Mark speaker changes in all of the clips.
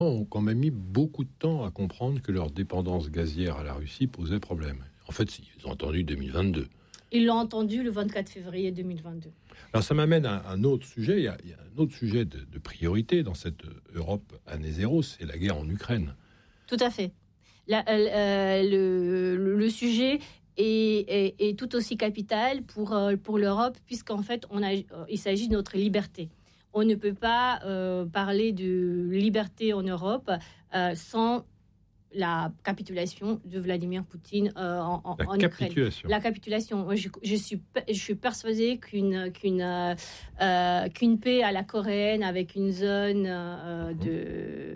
Speaker 1: ont quand même mis beaucoup de temps à comprendre que leur dépendance gazière à la Russie posait problème. En fait, ils ont attendu 2022.
Speaker 2: Ils l'ont entendu le 24 février 2022.
Speaker 1: Alors ça m'amène à un autre sujet. Il y a un autre sujet de priorité dans cette Europe année zéro, c'est la guerre en Ukraine.
Speaker 2: Tout à fait. Le sujet est tout aussi capital pour l'Europe, puisqu'en fait, il s'agit de notre liberté. On ne peut pas parler de liberté en Europe sans la capitulation de Vladimir Poutine en Ukraine. La capitulation. Moi, je suis persuadée qu'une paix à la coréenne avec une zone de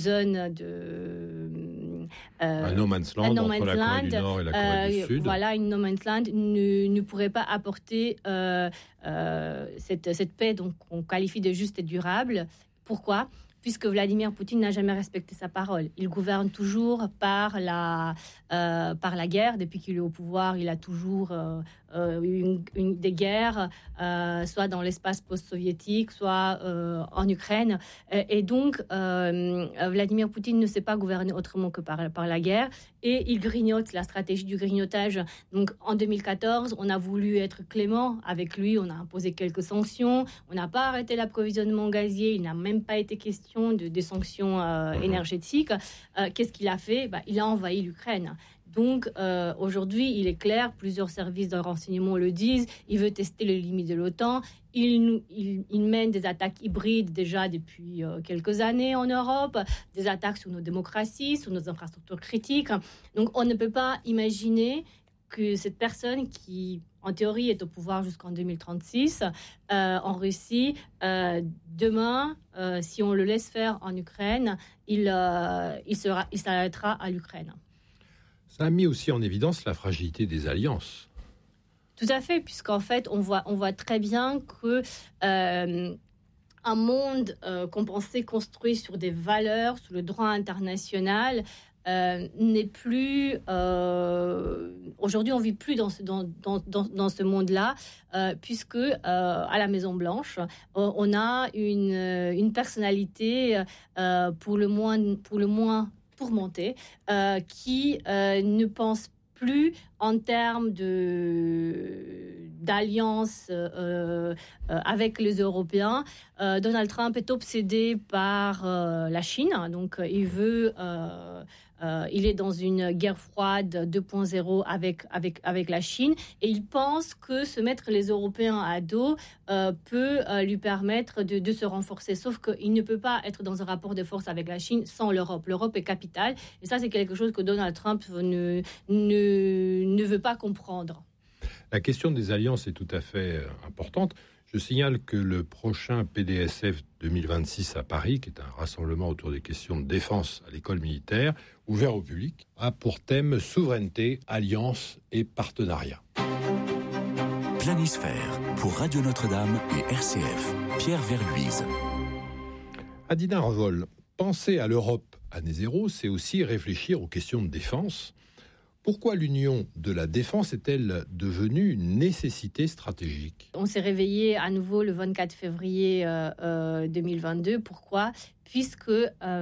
Speaker 1: un no man's land entre la Corée du Nord et la Corée du Sud.
Speaker 2: Voilà, une no man's land ne pourrait pas apporter cette paix, donc on qualifie de juste et durable. Pourquoi ? Puisque Vladimir Poutine n'a jamais respecté sa parole. Il gouverne toujours par la guerre. Depuis qu'il est au pouvoir, il a toujours eu des guerres, soit dans l'espace post-soviétique, soit en Ukraine. Et donc, Vladimir Poutine ne sait pas gouverner autrement que par la guerre. Et il grignote, la stratégie du grignotage. Donc, en 2014, on a voulu être clément avec lui. On a imposé quelques sanctions. On n'a pas arrêté l'approvisionnement gazier. Il n'a même pas été question des sanctions énergétiques. Qu'est-ce qu'il a fait ? Il a envahi l'Ukraine. Donc, aujourd'hui, il est clair, plusieurs services de renseignement le disent, il veut tester les limites de l'OTAN. Il mène des attaques hybrides déjà depuis quelques années en Europe, des attaques sur nos démocraties, sur nos infrastructures critiques. Donc, on ne peut pas imaginer que cette personne qui, en théorie, est au pouvoir jusqu'en 2036, en Russie, demain, si on le laisse faire en Ukraine, il s'arrêtera à l'Ukraine.
Speaker 1: Ça a mis aussi en évidence la fragilité des alliances.
Speaker 2: Tout à fait, puisqu'en fait, on voit très bien que un monde qu'on pensait construit sur des valeurs, sur le droit international, n'est plus... aujourd'hui, on ne vit plus dans ce monde-là, puisque à la Maison-Blanche, on a une personnalité pour le moins tourmentée, qui ne pense plus en termes d'alliance avec les Européens. Donald Trump est obsédé par la Chine, donc il est dans une guerre froide 2.0 avec la Chine, et il pense que se mettre les Européens à dos peut lui permettre de se renforcer. Sauf qu'il ne peut pas être dans un rapport de force avec la Chine sans l'Europe. L'Europe est capitale, et ça, c'est quelque chose que Donald Trump ne veut pas comprendre.
Speaker 1: La question des alliances est tout à fait importante. Je signale que le prochain PDSF 2026 à Paris, qui est un rassemblement autour des questions de défense à l'école militaire, ouvert au public, a pour thème souveraineté, alliance et partenariat.
Speaker 3: Planisphère pour Radio Notre-Dame et RCF. Pierre Verluise.
Speaker 1: Adina Revol, penser à l'Europe année zéro, c'est aussi réfléchir aux questions de défense. Pourquoi l'union de la défense est-elle devenue une nécessité stratégique ?
Speaker 2: On s'est réveillé à nouveau le 24 février 2022. Pourquoi ? Puisque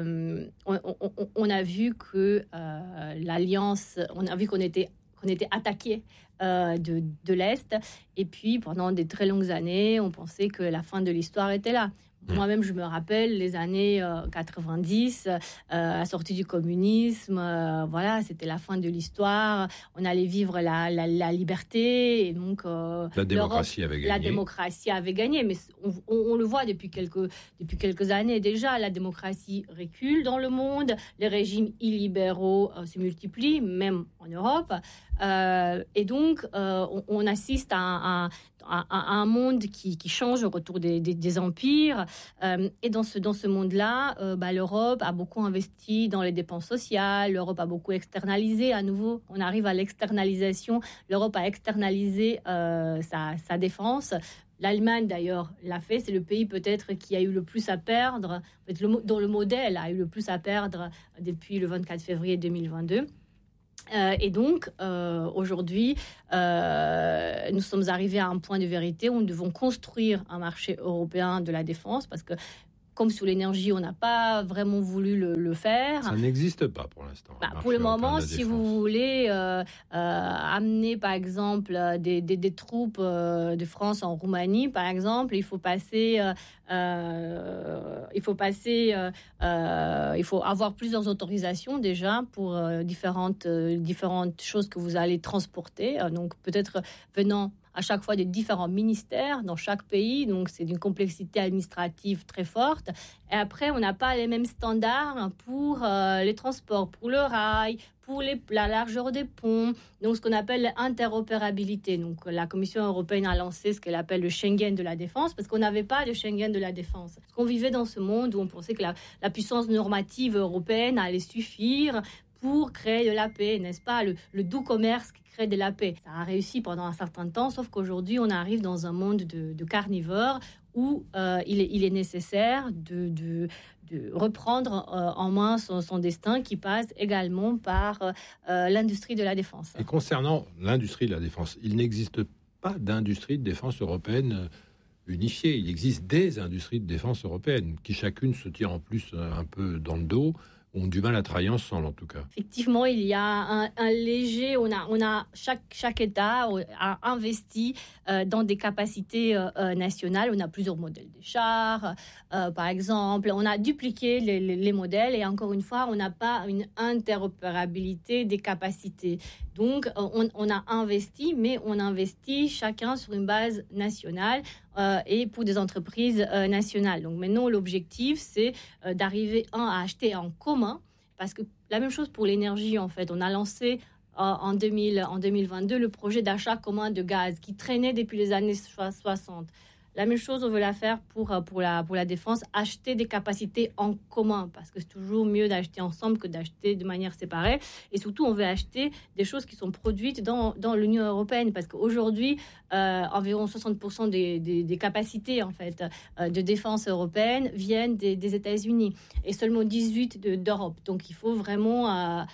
Speaker 2: on a vu que l'Alliance, on a vu qu'on était attaqué de l'Est. Et puis, pendant des très longues années, on pensait que la fin de l'histoire était là. Moi-même, je me rappelle les années 90, la sortie du communisme, voilà, c'était la fin de l'histoire. On allait vivre la liberté, et donc
Speaker 1: la démocratie avait gagné.
Speaker 2: La démocratie avait gagné, mais on le voit depuis quelques années déjà. La démocratie recule dans le monde, les régimes illibéraux se multiplient, même en Europe, et donc on assiste à un monde qui change au retour des empires. Et dans ce monde-là, l'Europe a beaucoup investi dans les dépenses sociales, l'Europe a beaucoup externalisé. À nouveau, on arrive à l'externalisation. L'Europe a externalisé sa défense. L'Allemagne, d'ailleurs, l'a fait. C'est le pays peut-être qui a eu le plus à perdre, dont le modèle a eu le plus à perdre depuis le 24 février 2022. Et donc, aujourd'hui, nous sommes arrivés à un point de vérité où nous devons construire un marché européen de la défense, parce que comme sur l'énergie, on n'a pas vraiment voulu le faire.
Speaker 1: Ça n'existe pas pour l'instant.
Speaker 2: Pour le moment, si vous voulez amener, par exemple, des troupes de France en Roumanie, par exemple, il faut avoir plusieurs autorisations déjà pour différentes choses que vous allez transporter. Donc peut-être venant à chaque fois des différents ministères dans chaque pays, donc c'est d'une complexité administrative très forte. Et après, on n'a pas les mêmes standards pour les transports, pour le rail, pour la largeur des ponts, donc ce qu'on appelle l'interopérabilité. Donc la Commission européenne a lancé ce qu'elle appelle le Schengen de la défense, parce qu'on n'avait pas de Schengen de la défense. Parce qu'on vivait dans ce monde où on pensait que la puissance normative européenne allait suffire pour créer de la paix, n'est-ce pas, le doux commerce qui crée de la paix. Ça a réussi pendant un certain temps, sauf qu'aujourd'hui, on arrive dans un monde de carnivores où il est nécessaire de reprendre en main son destin, qui passe également par l'industrie de la défense.
Speaker 1: Et concernant l'industrie de la défense, il n'existe pas d'industrie de défense européenne unifiée. Il existe des industries de défense européennes qui chacune se tire en plus un peu dans le dos, ont du mal à travailler ensemble en tout cas.
Speaker 2: Effectivement, il y a un léger... Chaque État a investi dans des capacités nationales. On a plusieurs modèles de chars, par exemple. On a dupliqué les modèles et encore une fois, on n'a pas une interopérabilité des capacités. Donc, on a investi, mais on investit chacun sur une base nationale et pour des entreprises nationales. Donc maintenant, l'objectif, c'est d'arriver à acheter en commun, parce que la même chose pour l'énergie, en fait. On a lancé en 2022 le projet d'achat commun de gaz qui traînait depuis les années 60. La même chose, on veut la faire pour la défense, acheter des capacités en commun, parce que c'est toujours mieux d'acheter ensemble que d'acheter de manière séparée. Et surtout, on veut acheter des choses qui sont produites dans l'Union européenne, parce qu'aujourd'hui, environ 60% des capacités en fait, de défense européenne viennent des États-Unis et seulement 18% d'Europe. Donc, il faut vraiment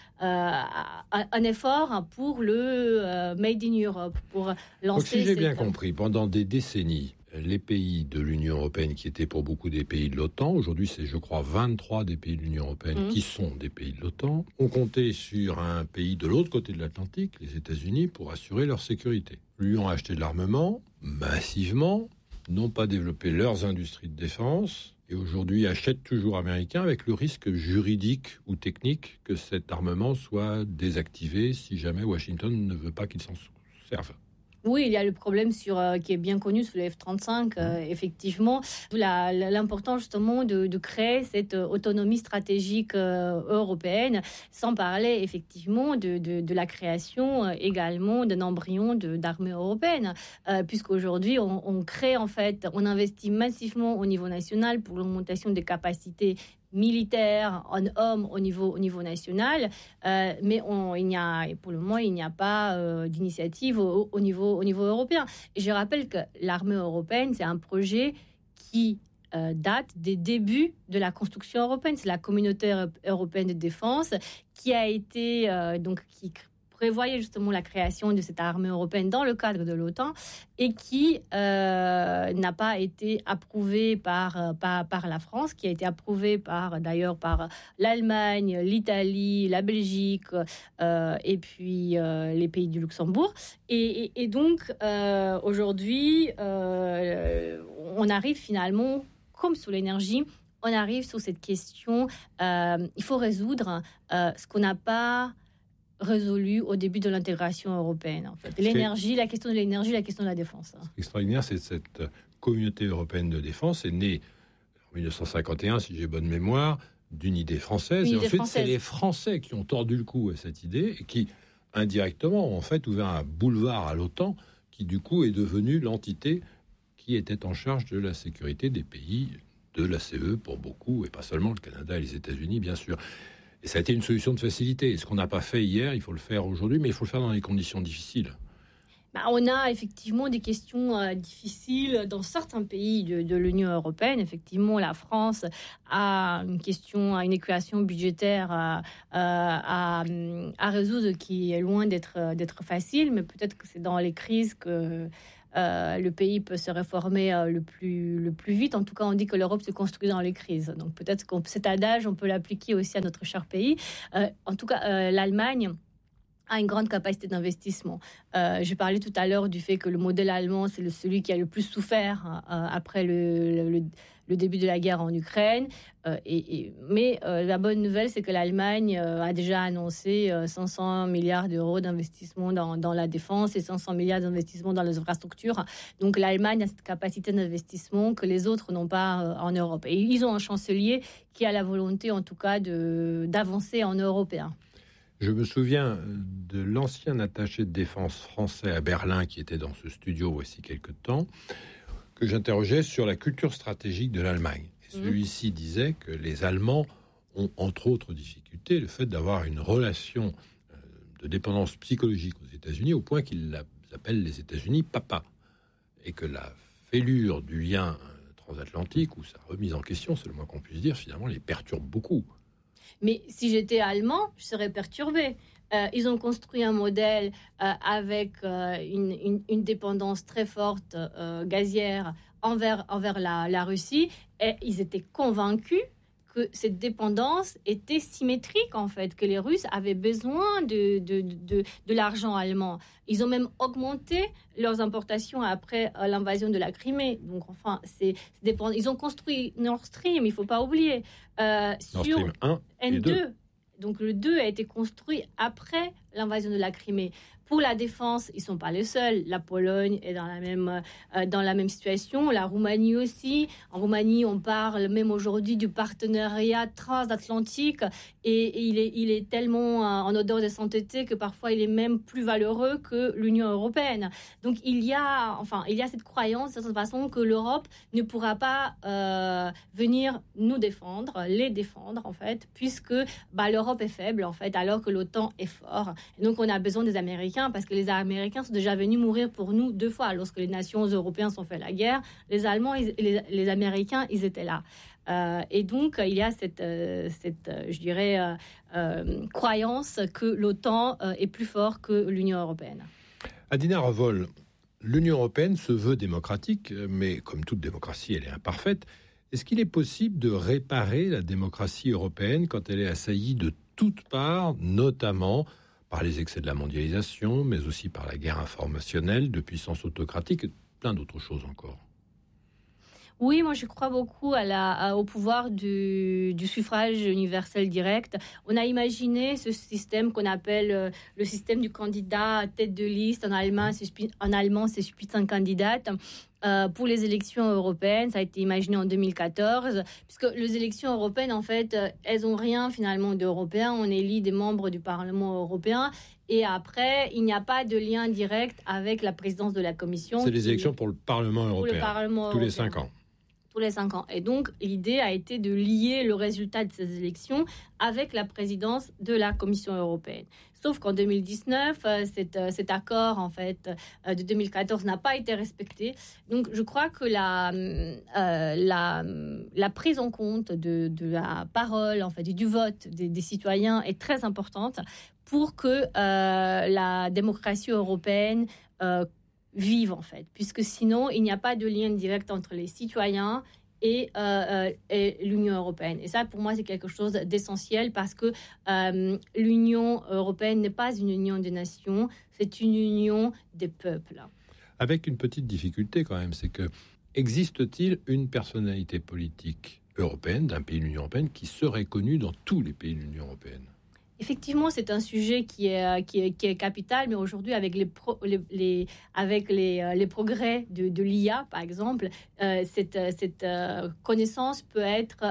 Speaker 2: un effort pour le Made in Europe, pour lancer...
Speaker 1: Donc, si j'ai bien compris, pendant des décennies, les pays de l'Union européenne, qui étaient pour beaucoup des pays de l'OTAN, aujourd'hui c'est, je crois, 23 des pays de l'Union européenne qui sont des pays de l'OTAN, ont compté sur un pays de l'autre côté de l'Atlantique, les États-Unis, pour assurer leur sécurité. Lui ont acheté de l'armement massivement, n'ont pas développé leurs industries de défense, et aujourd'hui achètent toujours américains avec le risque juridique ou technique que cet armement soit désactivé si jamais Washington ne veut pas qu'il s'en serve.
Speaker 2: Oui, il y a le problème qui est bien connu sur les F-35, effectivement. L'important justement de créer cette autonomie stratégique européenne, sans parler effectivement de la création également d'un embryon d'armée européenne, puisqu'aujourd'hui on crée en fait, on investit massivement au niveau national pour l'augmentation des capacités militaire en hommes au niveau national, mais pour le moment, il n'y a pas d'initiative au niveau européen. Et je rappelle que l'armée européenne, c'est un projet qui date des débuts de la construction européenne. C'est la communauté européenne de défense qui a été, qui prévoyait justement la création de cette armée européenne dans le cadre de l'OTAN et qui n'a pas été approuvée par la France, qui a été approuvée d'ailleurs par l'Allemagne, l'Italie, la Belgique et puis les pays du Luxembourg. Et donc aujourd'hui, on arrive finalement, comme sur l'énergie, on arrive sur cette question, il faut résoudre ce qu'on n'a pas résolu au début de l'intégration européenne. En fait. L'énergie, la question de l'énergie, la question de la défense.
Speaker 1: Extraordinaire, c'est cette communauté européenne de défense est née en 1951, si j'ai bonne mémoire, d'une idée française. Et ensuite, c'est les Français qui ont tordu le cou à cette idée et qui, indirectement, ont en fait ouvert un boulevard à l'OTAN qui, du coup, est devenue l'entité qui était en charge de la sécurité des pays de la CE pour beaucoup, et pas seulement le Canada et les États-Unis, bien sûr. Et ça a été une solution de facilité. Ce qu'on n'a pas fait hier, il faut le faire aujourd'hui, mais il faut le faire dans des conditions difficiles.
Speaker 2: On a effectivement des questions difficiles dans certains pays de l'Union européenne. Effectivement, la France a une équation budgétaire à résoudre qui est loin d'être facile, mais peut-être que c'est dans les crises que le pays peut se réformer le plus vite. En tout cas, on dit que l'Europe se construit dans les crises. Donc peut-être que cet adage, on peut l'appliquer aussi à notre cher pays. En tout cas, l'Allemagne a une grande capacité d'investissement. Je parlais tout à l'heure du fait que le modèle allemand, c'est celui qui a le plus souffert après le début de la guerre en Ukraine. Mais la bonne nouvelle, c'est que l'Allemagne a déjà annoncé 500 milliards d'euros d'investissement dans la défense et 500 milliards d'investissement dans les infrastructures. Donc l'Allemagne a cette capacité d'investissement que les autres n'ont pas en Europe. Et ils ont un chancelier qui a la volonté, en tout cas, d'avancer en européen.
Speaker 1: Je me souviens de l'ancien attaché de défense français à Berlin qui était dans ce studio voici quelque temps, que j'interrogeais sur la culture stratégique de l'Allemagne. Et celui-ci disait que les Allemands ont, entre autres difficultés, le fait d'avoir une relation de dépendance psychologique aux États-Unis, au point qu'ils appellent les États-Unis papa. Et que la fêlure du lien transatlantique, ou sa remise en question, c'est le moins qu'on puisse dire, finalement les perturbe beaucoup.
Speaker 2: Mais si j'étais allemand, je serais perturbée. Ils ont construit un modèle avec une dépendance très forte gazière envers la Russie, et ils étaient convaincus que cette dépendance était symétrique, en fait, que les Russes avaient besoin de l'argent allemand. Ils ont même augmenté leurs importations après l'invasion de la Crimée. Donc, enfin, ils ont construit Nord Stream, il ne faut pas oublier.
Speaker 1: Nord Stream 1 et 2.
Speaker 2: Donc, le 2 a été construit après l'invasion de la Crimée. Pour la défense, ils ne sont pas les seuls. La Pologne est dans la même situation. La Roumanie aussi. En Roumanie, on parle même aujourd'hui du partenariat transatlantique. Et il est tellement en odeur de sainteté que parfois, il est même plus valeureux que l'Union européenne. Donc, il y a cette croyance, de toute façon, que l'Europe ne pourra pas venir les défendre, en fait, puisque l'Europe est faible, en fait, alors que l'OTAN est fort. Et donc, on a besoin des Américains, parce que les Américains sont déjà venus mourir pour nous 2 fois. Lorsque les nations européennes sont fait la guerre, les Allemands et les Américains, ils étaient là. Et donc, il y a cette je dirais, croyance que l'OTAN est plus fort que l'Union européenne.
Speaker 1: Adina Revol, l'Union européenne se veut démocratique, mais comme toute démocratie, elle est imparfaite. Est-ce qu'il est possible de réparer la démocratie européenne quand elle est assaillie de toutes parts, notamment par les excès de la mondialisation, mais aussi par la guerre informationnelle, de puissance autocratique et plein d'autres choses encore?
Speaker 2: Oui, moi je crois beaucoup au pouvoir du suffrage universel direct. On a imaginé ce système qu'on appelle le système du candidat à tête de liste. En allemand, c'est Spitzenkandidat. Pour les élections européennes, ça a été imaginé en 2014, puisque les élections européennes, en fait, elles n'ont rien finalement d'européen. On élit des membres du Parlement européen. Et après, il n'y a pas de lien direct avec la présidence de la Commission.
Speaker 1: C'est les élections pour le Parlement européen, tous les 5 ans.
Speaker 2: Tous les 5 ans. Et donc, l'idée a été de lier le résultat de ces élections avec la présidence de la Commission européenne. Sauf qu'en 2019, cet accord, en fait, de 2014 n'a pas été respecté. Donc, je crois que la prise en compte de la parole, en fait, du vote des citoyens est très importante pour que la démocratie européenne vive, en fait, puisque sinon, il n'y a pas de lien direct entre les citoyens et l'Union européenne. Et ça, pour moi, c'est quelque chose d'essentiel, parce que l'Union européenne n'est pas une union des nations, c'est une union des peuples.
Speaker 1: Avec une petite difficulté quand même, c'est que existe-t-il une personnalité politique européenne, d'un pays de l'Union européenne, qui serait connue dans tous les pays de l'Union européenne?
Speaker 2: Effectivement, c'est un sujet qui est capital, mais aujourd'hui, avec les progrès de l'IA, par exemple, cette connaissance peut être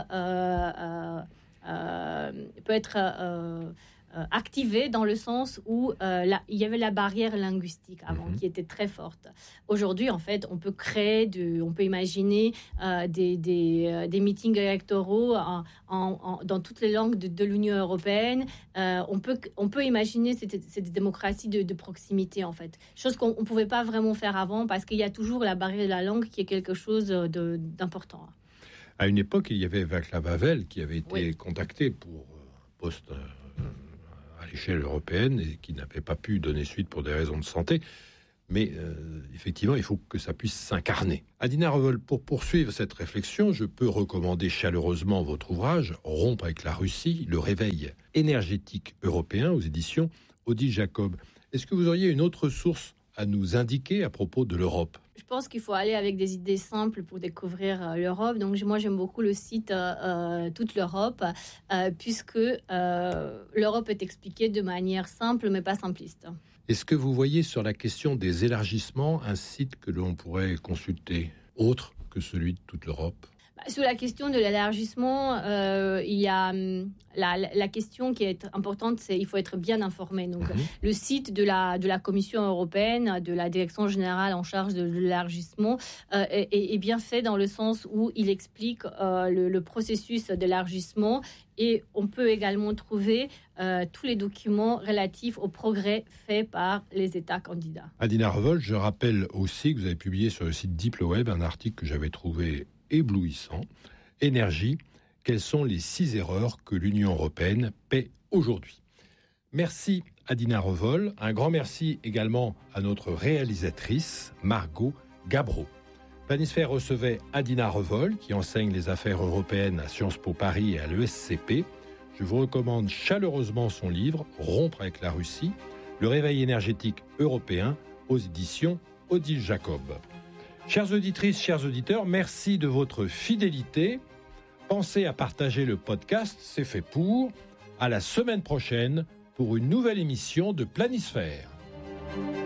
Speaker 2: activée dans le sens où il y avait la barrière linguistique avant, qui était très forte. Aujourd'hui, en fait, on peut imaginer des meetings électoraux dans toutes les langues de l'Union européenne. On peut imaginer cette démocratie de proximité, en fait. Chose qu'on ne pouvait pas vraiment faire avant, parce qu'il y a toujours la barrière de la langue qui est quelque chose d'important.
Speaker 1: À une époque, il y avait Václav Havel qui avait été contacté pour poste à l'échelle européenne et qui n'avait pas pu donner suite pour des raisons de santé. mais effectivement, il faut que ça puisse s'incarner. Adina Revol, pour poursuivre cette réflexion, je peux recommander chaleureusement votre ouvrage « Rompre avec la Russie, le réveil énergétique européen » aux éditions Odile Jacob. Est-ce que vous auriez une autre source à nous indiquer à propos de l'Europe ?
Speaker 2: Je pense qu'il faut aller avec des idées simples pour découvrir l'Europe. Donc moi, j'aime beaucoup le site Toute l'Europe, puisque l'Europe est expliquée de manière simple, mais pas simpliste.
Speaker 1: Est-ce que vous voyez sur la question des élargissements un site que l'on pourrait consulter, autre que celui de Toute l'Europe ?
Speaker 2: Sur la question de l'élargissement, il y a la question qui est importante, c'est qu'il faut être bien informé. Donc, le site de la Commission européenne, de la Direction générale en charge de l'élargissement, est bien fait dans le sens où il explique le processus d'élargissement, et on peut également trouver tous les documents relatifs aux progrès faits par les États candidats.
Speaker 1: Adina Revol, je rappelle aussi que vous avez publié sur le site DiploWeb un article que j'avais trouvé éblouissant. Énergie, quelles sont les 6 erreurs que l'Union européenne paie aujourd'hui ? Merci Adina Revol. Un grand merci également à notre réalisatrice Margot Gabreau. Planisphère recevait Adina Revol, qui enseigne les affaires européennes à Sciences Po Paris et à l'ESCP. Je vous recommande chaleureusement son livre « Rompre avec la Russie, le réveil énergétique européen » aux éditions Odile Jacob. Chères auditrices, chers auditeurs, merci de votre fidélité. Pensez à partager le podcast, c'est fait pour. À la semaine prochaine pour une nouvelle émission de Planisphère.